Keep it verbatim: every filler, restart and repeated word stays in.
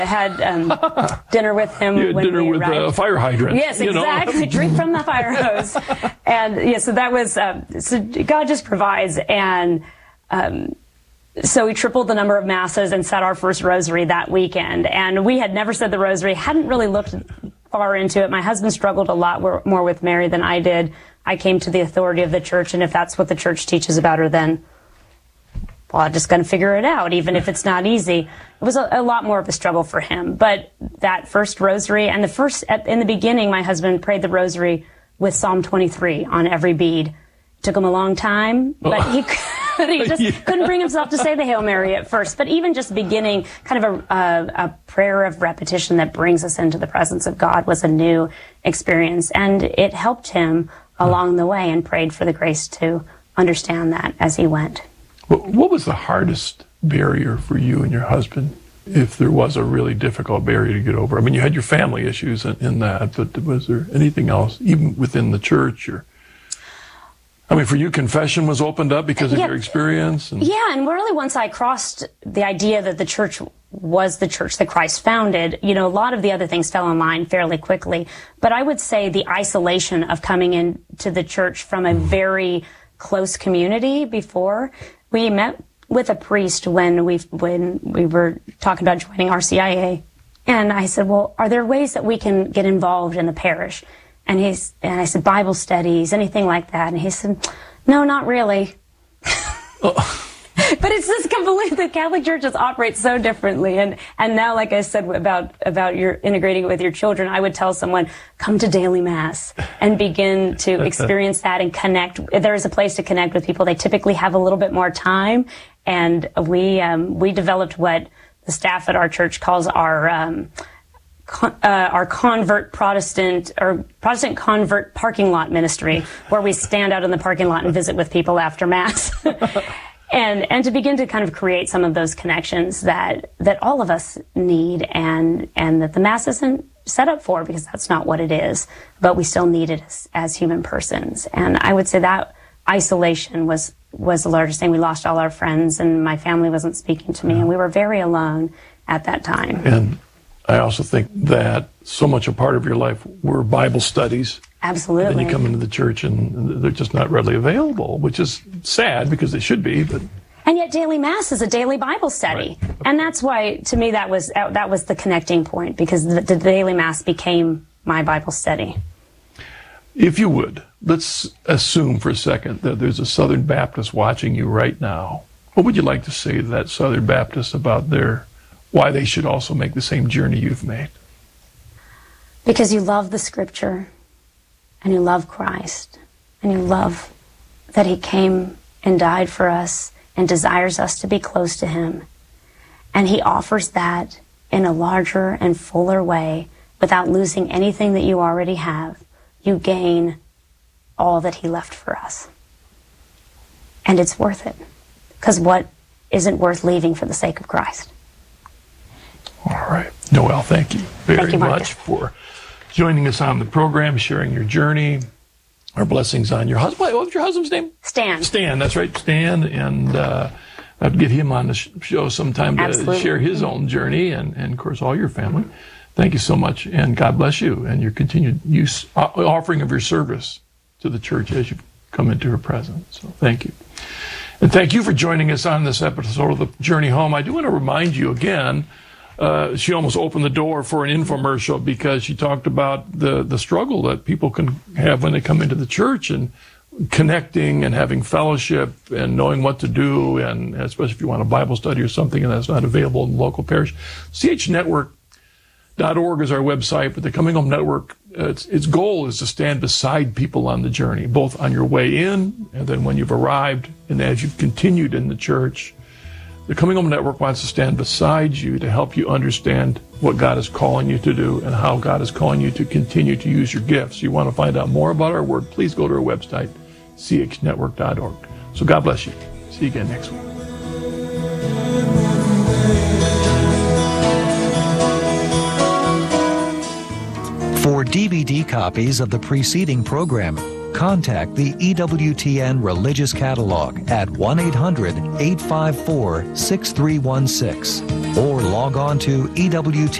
had um, dinner with him you had when dinner we with arrived. a fire hydrant. Yes, exactly. You know? Drink from the fire hose. And yeah, so that was, um, so God just provides. And um, so we tripled the number of masses and said our first rosary that weekend. And we had never said the rosary, hadn't really looked far into it. My husband struggled a lot more with Mary than I did. I came to the authority of the church, and if that's what the church teaches about her, then, well, I'm just going to figure it out, even if it's not easy. It was a, a lot more of a struggle for him. But that first rosary, and the first, at, in the beginning, my husband prayed the rosary with Psalm twenty-three on every bead. It took him a long time, but he, he just yeah. couldn't bring himself to say the Hail Mary at first. But even just beginning kind of a, a, a prayer of repetition that brings us into the presence of God was a new experience. And it helped him along the way, and prayed for the grace to understand that as he went. What was the hardest barrier for you and your husband, if there was a really difficult barrier to get over? I mean, you had your family issues in, in that, but was there anything else, even within the church? Or, I mean, for you, confession was opened up because of yeah, your experience? And... Yeah, and really once I crossed the idea that the church was the church that Christ founded, you know, a lot of the other things fell in line fairly quickly. But I would say the isolation of coming into the church from a very close community before. We met with a priest when we when we were talking about joining R C I A, and I said, "Well, are there ways that we can get involved in the parish?" And he's and I said, "Bible studies, anything like that?" And he said, "No, not really." Oh. But it's just completely, the Catholic Church just operates so differently. And, and now, like I said, about, about your integrating it with your children, I would tell someone, come to daily Mass and begin to experience that and connect. There is a place to connect with people. They typically have a little bit more time. And we, um, we developed what the staff at our church calls our, um, Con, uh, our convert Protestant or Protestant convert parking lot ministry, where we stand out in the parking lot and visit with people after Mass. And and to begin to kind of create some of those connections that that all of us need, and and that the Mass isn't set up for, because that's not what it is, but we still need it as, as human persons. And I would say that isolation was was the largest thing. We lost all our friends, and my family wasn't speaking to me, and we were very alone at that time. And I also think that so much a part of your life were Bible studies. Absolutely. And then you come into the church and they're just not readily available, which is sad because they should be. But and yet daily Mass is a daily Bible study. Right. And that's why, to me, that was that was the connecting point, because the, the daily Mass became my Bible study. If you would, let's assume for a second that there's a Southern Baptist watching you right now. What would you like to say to that Southern Baptist about their why they should also make the same journey you've made? Because you love the Scripture, and you love Christ, and you love that He came and died for us and desires us to be close to Him. And He offers that in a larger and fuller way without losing anything that you already have. You gain all that He left for us. And it's worth it. Because what isn't worth leaving for the sake of Christ? All right. Noelle, thank you very thank you, much for joining us on the program, sharing your journey. Our blessings on your husband. What was your husband's name? Stan. Stan, that's right, Stan. And uh, I'd get him on the sh- show sometime to Absolutely. share his own journey, and, and, of course, all your family. Thank you so much, and God bless you and your continued use, uh, offering of your service to the church as you come into her presence. So thank you. And thank you for joining us on this episode of The Journey Home. I do want to remind you again, Uh, she almost opened the door for an infomercial because she talked about the, the struggle that people can have when they come into the church, and connecting and having fellowship and knowing what to do, and especially if you want a Bible study or something and that's not available in the local parish. C H network dot org is our website, but the Coming Home Network, uh, its, its goal is to stand beside people on the journey, both on your way in and then when you've arrived and as you've continued in the church. The Coming Home Network wants to stand beside you to help you understand what God is calling you to do and how God is calling you to continue to use your gifts. You want to find out more about our work, please go to our website, C H network dot org. So God bless you. See you again next week. For D V D copies of the preceding program, contact the E W T N Religious Catalog at one eight hundred, eight five four, six three one six. or log on to E W T